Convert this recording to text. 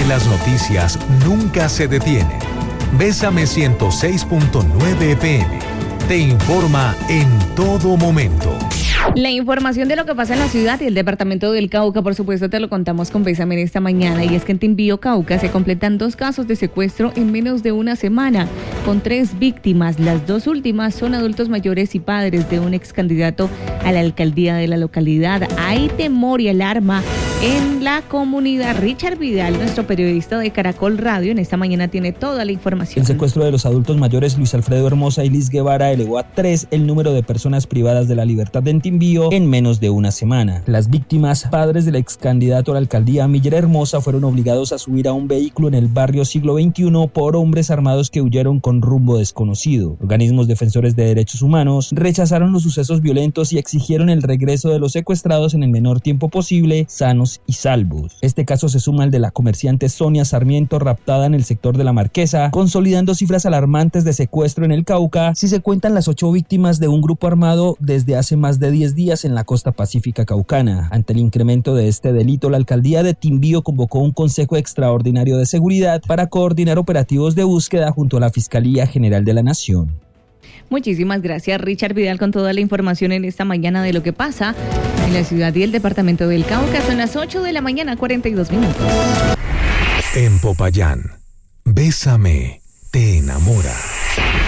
porque las noticias nunca se detienen. Bésame 106.9 FM. Te informa en todo momento. La información de lo que pasa en la ciudad y el departamento del Cauca, por supuesto, te lo contamos con Bésame esta mañana. Y es que en Timbío, Cauca, se completan 2 casos de secuestro en menos de una semana, con 3 víctimas. Las 2 últimas son adultos mayores y padres de un ex candidato a la alcaldía de la localidad. Hay temor y alarma en la comunidad. Richard Vidal, nuestro periodista de Caracol Radio, en esta mañana tiene toda la información. El secuestro de los adultos mayores Luis Alfredo Hermosa y Liz Guevara elevó a 3 el número de personas privadas de la libertad en Timbío en menos de una semana. Las víctimas, padres del ex candidato a la alcaldía Miller Hermosa, fueron obligados a subir a un vehículo en el barrio Siglo XXI por hombres armados que huyeron con rumbo desconocido. Organismos defensores de derechos humanos rechazaron los sucesos violentos y exigieron el regreso de los secuestrados en el menor tiempo posible, sanos y salvos. Este caso se suma al de la comerciante Sonia Sarmiento, raptada en el sector de La Marquesa, consolidando cifras alarmantes de secuestro en el Cauca, si se cuentan las 8 víctimas de un grupo armado desde hace más de 10 días en la costa pacífica caucana. Ante el incremento de este delito, la alcaldía de Timbío convocó un consejo extraordinario de seguridad para coordinar operativos de búsqueda junto a la Fiscalía General de la Nación. Muchísimas gracias, Richard Vidal, con toda la información en esta mañana de lo que pasa en la ciudad y el departamento del Cauca. Son las 8 de la mañana, 42 minutos. En Popayán, Bésame te enamora.